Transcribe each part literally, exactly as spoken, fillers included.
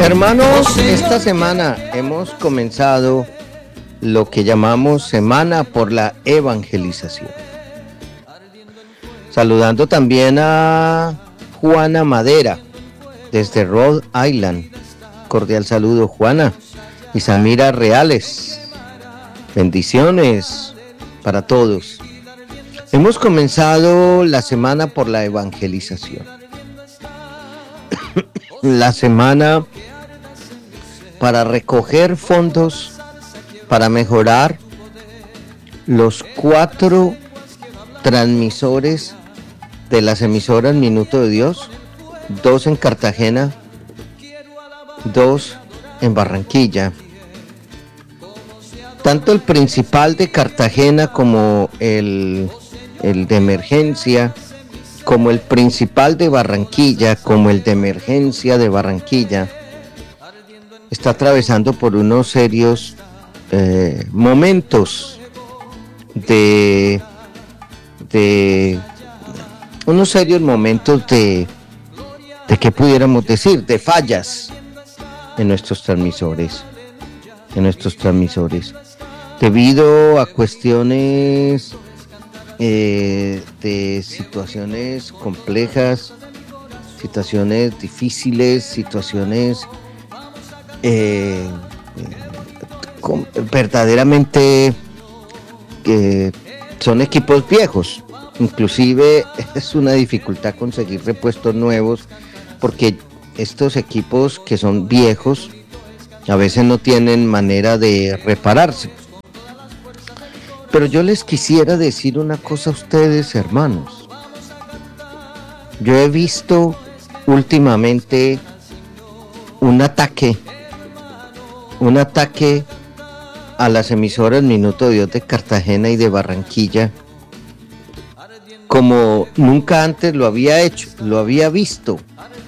Hermanos, esta semana hemos comenzado lo que llamamos Semana por la Evangelización. Saludando también a Juana Madera, desde Rhode Island. Cordial saludo, Juana. Y Samira Reales. Bendiciones para todos. Hemos comenzado la Semana por la Evangelización. La semana para recoger fondos para mejorar los cuatro transmisores de las emisoras Minuto de Dios, dos en Cartagena, dos en Barranquilla. Tanto el principal de Cartagena como el, el de emergencia, como el principal de Barranquilla, como el de emergencia de Barranquilla, está atravesando por unos serios eh, momentos de, de unos serios momentos de, de qué pudiéramos decir, de fallas en nuestros transmisores, en nuestros transmisores, debido a cuestiones eh, de situaciones complejas, situaciones difíciles, situaciones eh, eh, con, verdaderamente que eh, son equipos viejos. Inclusive es una dificultad conseguir repuestos nuevos porque estos equipos que son viejos a veces no tienen manera de repararse. Pero yo les quisiera decir una cosa a ustedes, hermanos. Yo he visto últimamente un ataque, un ataque a las emisoras Minuto de Dios de Cartagena y de Barranquilla, como nunca antes lo había hecho, lo había visto.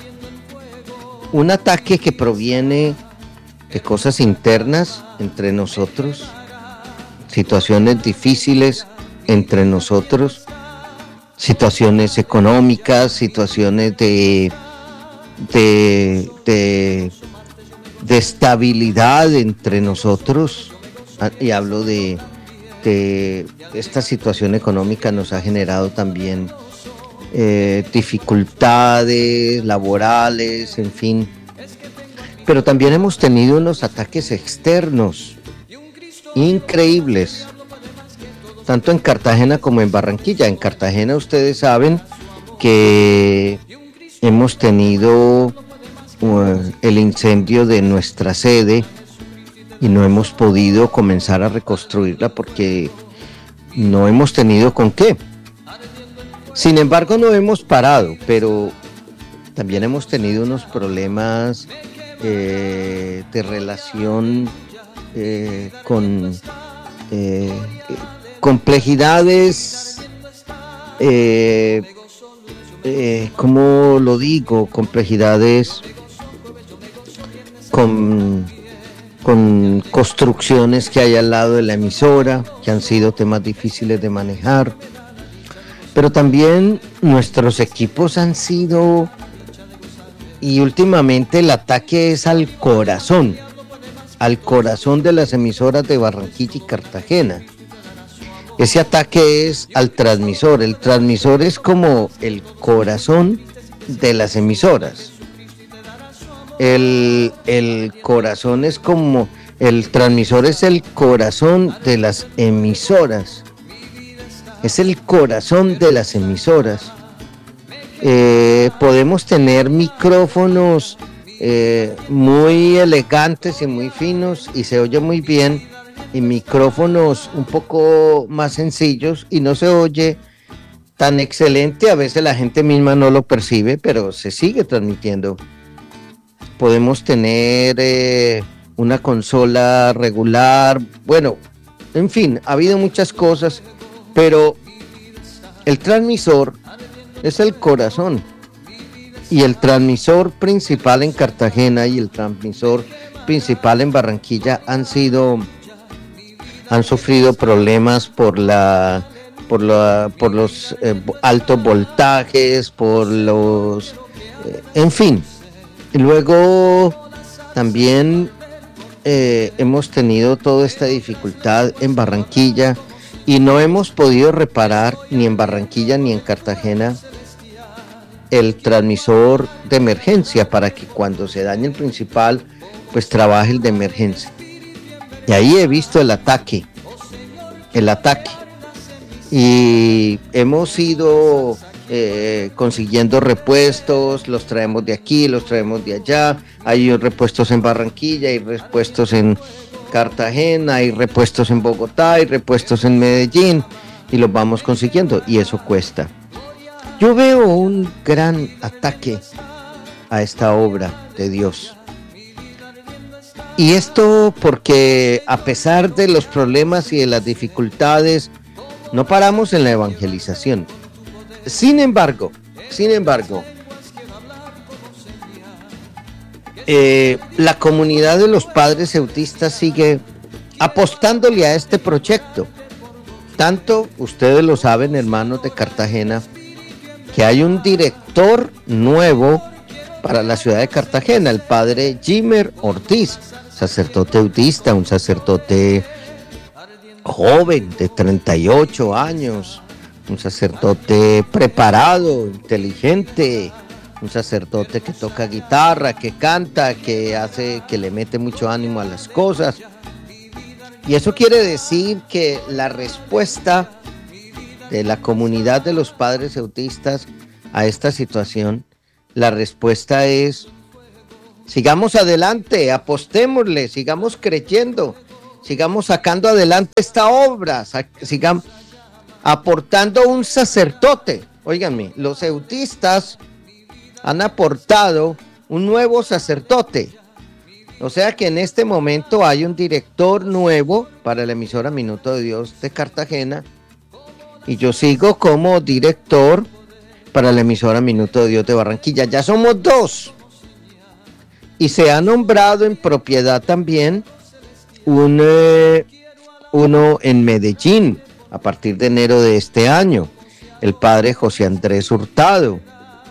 Un ataque que proviene de cosas internas entre nosotros, situaciones difíciles entre nosotros, situaciones económicas, situaciones de, de, de, de estabilidad entre nosotros. Y hablo de, de esta situación económica nos ha generado también eh, dificultades laborales, en fin. Pero también hemos tenido unos ataques externos increíbles, tanto en Cartagena como en Barranquilla. En Cartagena ustedes saben que hemos tenido uh, el incendio de nuestra sede y no hemos podido comenzar a reconstruirla porque no hemos tenido con qué. Sin embargo, no hemos parado, pero también hemos tenido unos problemas eh, de relación Eh, con eh, complejidades, eh, eh, ¿cómo lo digo? Complejidades con, con construcciones que hay al lado de la emisora, que han sido temas difíciles de manejar, pero también nuestros equipos han sido, y últimamente el ataque es al corazón, al corazón de las emisoras de Barranquilla y Cartagena. Ese ataque es al transmisor. El transmisor es como el corazón de las emisoras. El, el corazón es como, el transmisor es el corazón de las emisoras. Es el corazón de las emisoras. Eh, podemos tener micrófonos Eh, muy elegantes y muy finos y se oye muy bien, y micrófonos un poco más sencillos y no se oye tan excelente. A veces la gente misma no lo percibe, pero se sigue transmitiendo. Podemos tener eh, una consola regular, bueno, en fin, ha habido muchas cosas, pero el transmisor es el corazón. Y el transmisor principal en Cartagena y el transmisor principal en Barranquilla han sido, han sufrido problemas por la, por la, por los eh, altos voltajes, por los, eh, en fin. Y luego también eh, hemos tenido toda esta dificultad en Barranquilla y no hemos podido reparar ni en Barranquilla ni en Cartagena el transmisor de emergencia para que cuando se dañe el principal, pues trabaje el de emergencia. Y ahí he visto el ataque, el ataque. Y hemos ido eh, consiguiendo repuestos, los traemos de aquí, los traemos de allá. Hay repuestos en Barranquilla, hay repuestos en Cartagena, hay repuestos en Bogotá, hay repuestos en Medellín, y los vamos consiguiendo, y eso cuesta. Yo veo un gran ataque a esta obra de Dios. Y esto porque a pesar de los problemas y de las dificultades, no paramos en la evangelización. Sin embargo, sin embargo, eh, la comunidad de los padres ceutistas sigue apostándole a este proyecto. Tanto, ustedes lo saben, hermanos de Cartagena, que hay un director nuevo para la ciudad de Cartagena, el padre Jimer Ortiz, sacerdote autista, un sacerdote joven de treinta y ocho años, un sacerdote preparado, inteligente, un sacerdote que toca guitarra, que canta, que hace, que le mete mucho ánimo a las cosas. Y eso quiere decir que la respuesta de la comunidad de los padres autistas a esta situación, la respuesta es: sigamos adelante, apostémosle, sigamos creyendo, sigamos sacando adelante esta obra, sigamos aportando un sacerdote. Óiganme, los autistas han aportado un nuevo sacerdote. O sea que en este momento hay un director nuevo para la emisora Minuto de Dios de Cartagena, y yo sigo como director para la emisora Minuto de Dios de Barranquilla. Ya somos dos. Y se ha nombrado en propiedad también un, eh, uno en Medellín a partir de enero de este año, el padre José Andrés Hurtado.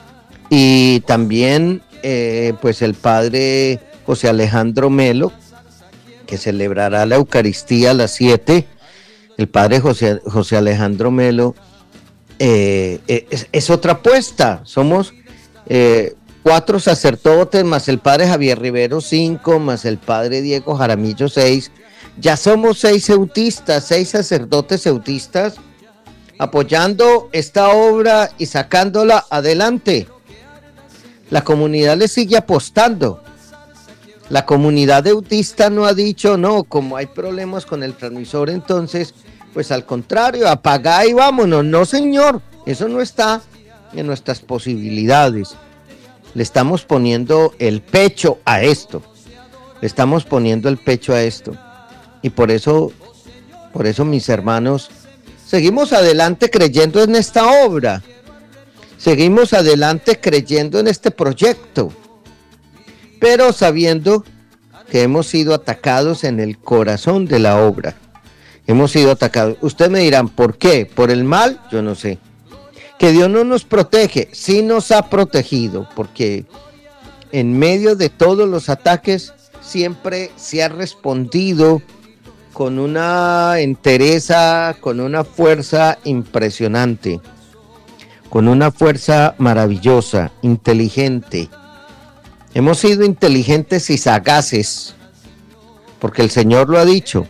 Y también eh, pues el padre José Alejandro Melo, que celebrará la Eucaristía a las siete. El padre José, José Alejandro Melo eh, es, es otra apuesta. Somos eh, cuatro sacerdotes, más el padre Javier Rivero, cinco, más el padre Diego Jaramillo, seis. Ya somos seis autistas, seis sacerdotes autistas, apoyando esta obra y sacándola adelante. La comunidad le sigue apostando. La comunidad autista no ha dicho, no, como hay problemas con el transmisor, entonces, pues al contrario, apagá y vámonos. No, señor, eso no está en nuestras posibilidades. Le estamos poniendo el pecho a esto. Le estamos poniendo el pecho a esto. Y por eso, por eso, mis hermanos, seguimos adelante creyendo en esta obra. Seguimos adelante creyendo en este proyecto, pero sabiendo que hemos sido atacados en el corazón de la obra. Hemos sido atacados. Ustedes me dirán, ¿por qué? ¿Por el mal? Yo no sé. Que Dios no nos protege, sí nos ha protegido, porque en medio de todos los ataques siempre se ha respondido con una entereza, con una fuerza impresionante, con una fuerza maravillosa, inteligente. Hemos sido inteligentes y sagaces, porque el Señor lo ha dicho,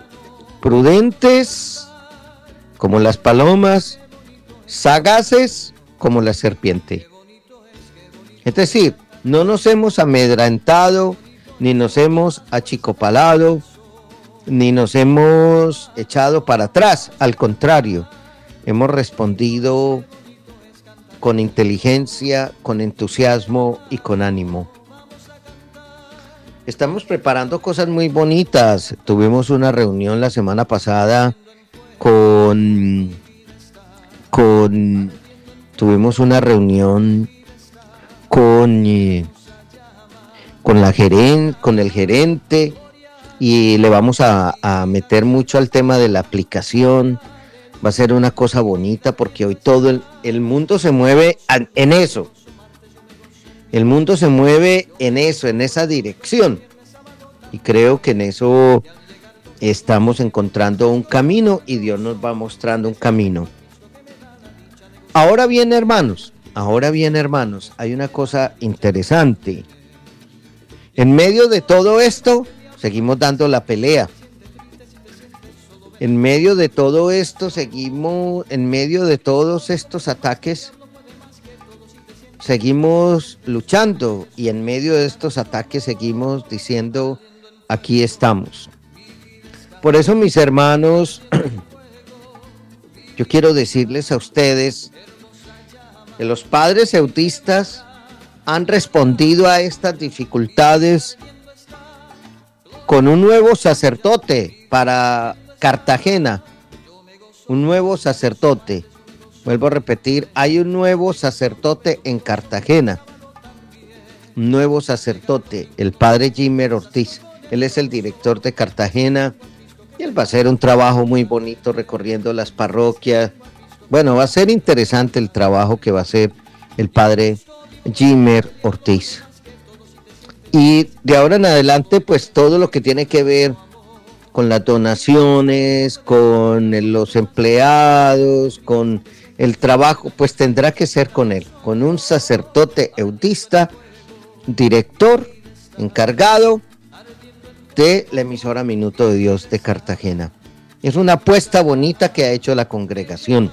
prudentes como las palomas, sagaces como la serpiente. Es decir, no nos hemos amedrentado, ni nos hemos achicopalado, ni nos hemos echado para atrás. Al contrario, hemos respondido con inteligencia, con entusiasmo y con ánimo. Estamos preparando cosas muy bonitas. Tuvimos una reunión la semana pasada con, con tuvimos una reunión con, eh, con la geren, con el gerente, y le vamos a, a meter mucho al tema de la aplicación. Va a ser una cosa bonita porque hoy todo el, el mundo se mueve en eso. El mundo se mueve en eso, en esa dirección. Y creo que en eso estamos encontrando un camino y Dios nos va mostrando un camino. Ahora bien, hermanos, ahora bien, hermanos, hay una cosa interesante. En medio de todo esto, seguimos dando la pelea. En medio de todo esto, seguimos, en medio de todos estos ataques, seguimos luchando y en medio de estos ataques seguimos diciendo, aquí estamos. Por eso, mis hermanos, yo quiero decirles a ustedes que los padres autistas han respondido a estas dificultades con un nuevo sacerdote para Cartagena, un nuevo sacerdote. Vuelvo a repetir, hay un nuevo sacerdote en Cartagena, un nuevo sacerdote, el padre Jimmer Ortiz. Él es el director de Cartagena y él va a hacer un trabajo muy bonito recorriendo las parroquias. Bueno, va a ser interesante el trabajo que va a hacer el padre Jimmer Ortiz. Y de ahora en adelante, pues todo lo que tiene que ver con las donaciones, con los empleados, con el trabajo, pues tendrá que ser con él, con un sacerdote autista, director, encargado de la emisora Minuto de Dios de Cartagena. Es una apuesta bonita que ha hecho la congregación.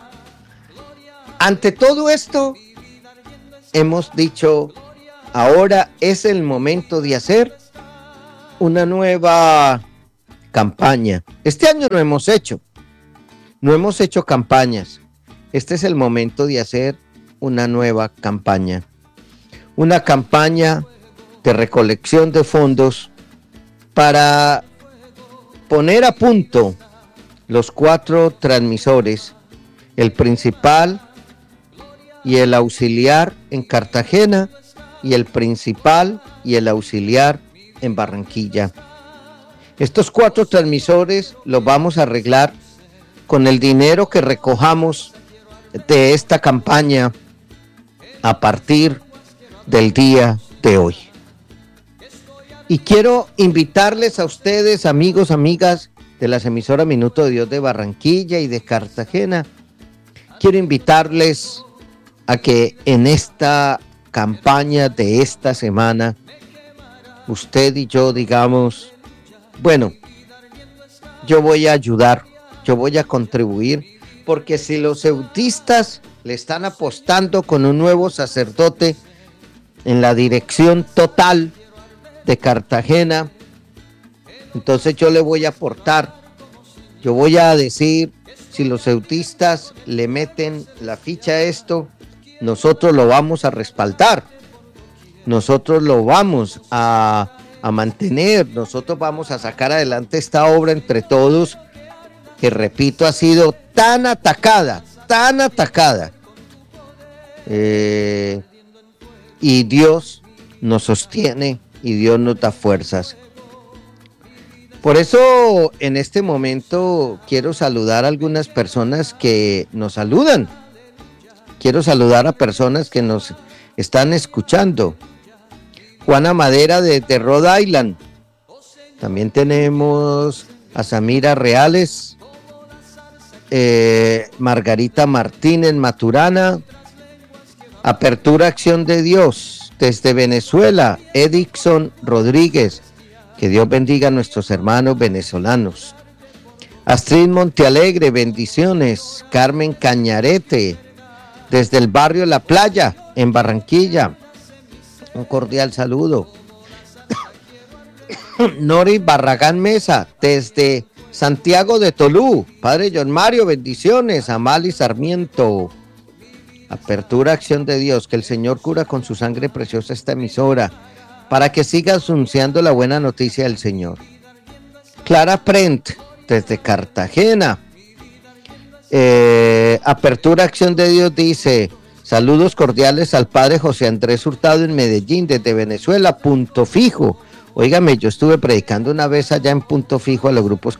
Ante todo esto, hemos dicho, ahora es el momento de hacer una nueva campaña. Este año no hemos hecho, no hemos hecho campañas. Este es el momento de hacer una nueva campaña. Una campaña de recolección de fondos para poner a punto los cuatro transmisores, el principal y el auxiliar en Cartagena y el principal y el auxiliar en Barranquilla. Estos cuatro transmisores los vamos a arreglar con el dinero que recojamos de esta campaña a partir del día de hoy. Y quiero invitarles a ustedes, amigos, amigas de las emisoras Minuto de Dios de Barranquilla y de Cartagena, quiero invitarles a que en esta campaña de esta semana, usted y yo digamos, bueno, yo voy a ayudar, yo voy a contribuir, porque si los autistas le están apostando con un nuevo sacerdote en la dirección total de Cartagena, entonces yo le voy a aportar, yo voy a decir, si los autistas le meten la ficha a esto, nosotros lo vamos a respaldar, nosotros lo vamos a, a mantener, nosotros vamos a sacar adelante esta obra entre todos, que repito, ha sido tan atacada, tan atacada, eh, y Dios nos sostiene y Dios nos da fuerzas. Por eso en este momento quiero saludar a algunas personas que nos saludan. Quiero saludar a personas que nos están escuchando. Juana Madera desde Rhode Island. También tenemos a Samira Reales, eh, Margarita Martínez Maturana, Apertura Acción de Dios desde Venezuela, Edixon Rodríguez. Que Dios bendiga a nuestros hermanos venezolanos. Astrid Montealegre, bendiciones. Carmen Cañarete, desde el barrio La Playa, en Barranquilla. Un cordial saludo. Nori Barragán Mesa, desde Santiago de Tolú. Padre John Mario, bendiciones. Amali Sarmiento. Apertura Acción de Dios, que el Señor cura con su sangre preciosa esta emisora, para que sigas anunciando la buena noticia del Señor. Clara Prent, desde Cartagena. Eh, Apertura Acción de Dios dice, saludos cordiales al padre José Andrés Hurtado en Medellín, desde Venezuela, Punto Fijo. Óigame, yo estuve predicando una vez allá en Punto Fijo a los grupos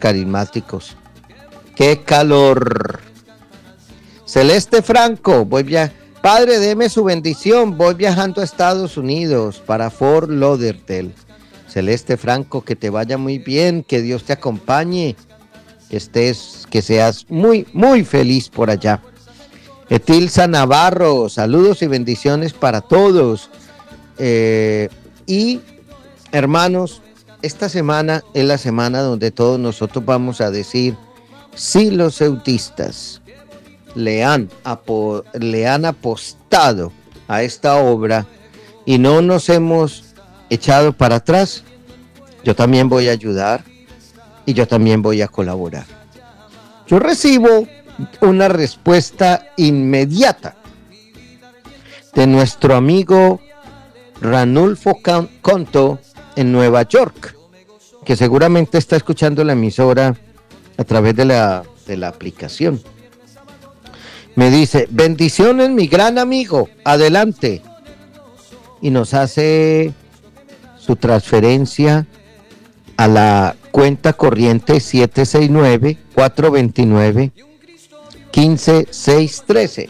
carismáticos. ¡Qué calor! Celeste Franco, voy a, Padre, deme su bendición. Voy viajando a Estados Unidos para Fort Lauderdale. Celeste Franco, que te vaya muy bien, que Dios te acompañe, que estés, que seas muy, muy feliz por allá. Etilsa Navarro, saludos y bendiciones para todos. Eh, y hermanos, esta semana es la semana donde todos nosotros vamos a decir, si los ceutistas le han, apo, le han apostado a esta obra y no nos hemos echado para atrás, yo también voy a ayudar y yo también voy a colaborar. Yo recibo una respuesta inmediata de nuestro amigo Ranulfo Conto en Nueva York, que seguramente está escuchando la emisora a través de la, de la aplicación. Me dice, bendiciones mi gran amigo, adelante. Y nos hace su transferencia a la cuenta corriente siete seis nueve, cuatro dos nueve, uno cinco seis uno tres.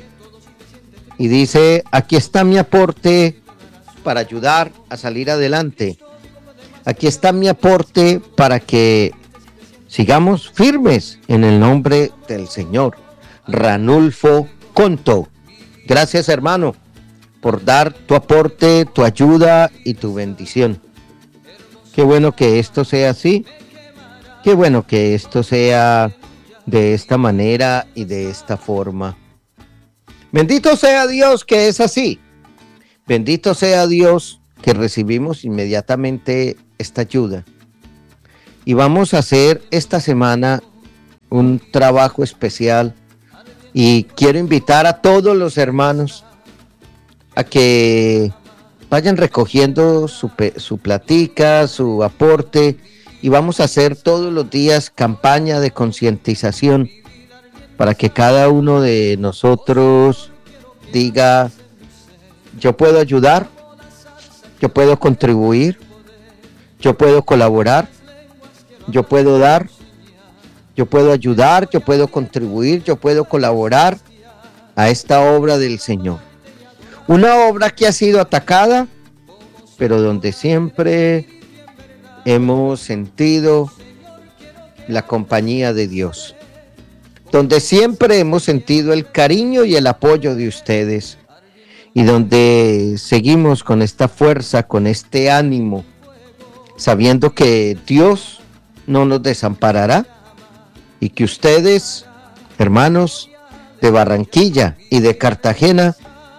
Y dice, aquí está mi aporte para ayudar a salir adelante. Aquí está mi aporte para que sigamos firmes en el nombre del Señor. Ranulfo Conto. Gracias, hermano, por dar tu aporte, tu ayuda y tu bendición. Qué bueno que esto sea así. Qué bueno que esto sea de esta manera y de esta forma. Bendito sea Dios que es así. Bendito sea Dios que recibimos inmediatamente esta ayuda. Y vamos a hacer esta semana un trabajo especial. Y quiero invitar a todos los hermanos a que vayan recogiendo su, su platica, su aporte, y vamos a hacer todos los días campaña de concientización para que cada uno de nosotros diga, yo puedo ayudar, yo puedo contribuir, yo puedo colaborar, yo puedo dar, yo puedo ayudar, yo puedo contribuir, yo puedo colaborar a esta obra del Señor. Una obra que ha sido atacada, pero donde siempre hemos sentido la compañía de Dios. Donde siempre hemos sentido el cariño y el apoyo de ustedes. Y donde seguimos con esta fuerza, con este ánimo, sabiendo que Dios no nos desamparará. Y que ustedes, hermanos de Barranquilla y de Cartagena,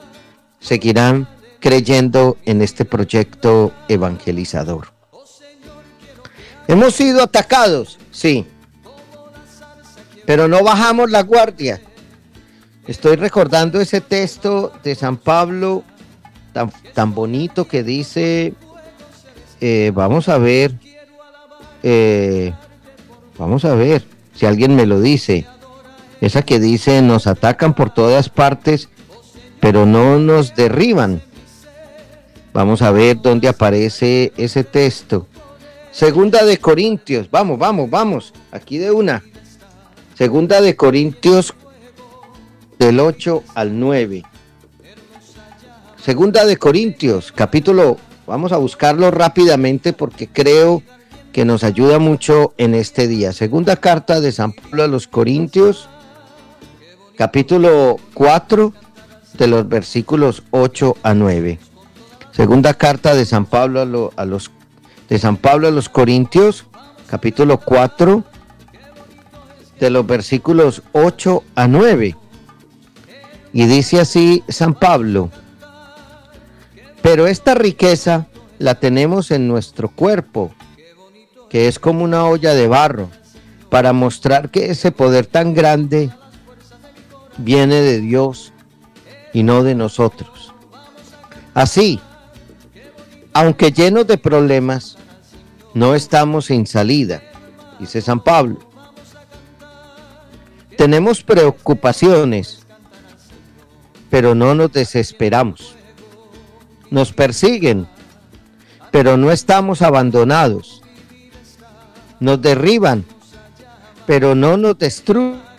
seguirán creyendo en este proyecto evangelizador. Hemos sido atacados, sí, pero no bajamos la guardia. Estoy recordando ese texto de San Pablo tan, tan bonito que dice, eh, vamos a ver, eh, vamos a ver. Si alguien me lo dice, esa que dice, nos atacan por todas partes, pero no nos derriban. Vamos a ver dónde aparece ese texto. Segunda de Corintios, vamos, vamos, vamos, aquí de una. Segunda de Corintios del ocho al nueve. Segunda de Corintios, capítulo, vamos a buscarlo rápidamente porque creo que nos ayuda mucho en este día. Segunda carta de San Pablo a los Corintios, capítulo cuatro, de los versículos ocho a nueve. Segunda carta de San Pablo a, lo, a los de San Pablo a los Corintios, capítulo cuatro, de los versículos ocho a nueve. Y dice así San Pablo: pero esta riqueza la tenemos en nuestro cuerpo, que es como una olla de barro, para mostrar que ese poder tan grande viene de Dios y no de nosotros. Así, aunque llenos de problemas, no estamos sin salida, dice San Pablo. Tenemos preocupaciones, pero no nos desesperamos. Nos persiguen, pero no estamos abandonados. Nos derriban, pero no nos destruyen.